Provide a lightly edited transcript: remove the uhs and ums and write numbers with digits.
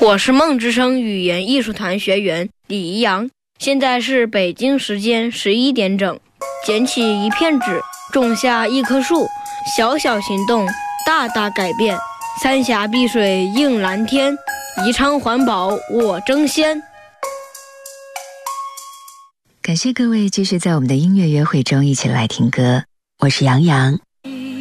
我是梦之声语言艺术团学员李怡阳，现在是北京时间11点整。捡起一片纸，种下一棵树，小小行动，大大改变。三峡碧水映蓝天，宜昌环保我争先。 感谢各位继续在我们的音乐约会中一起来听歌，我是杨洋。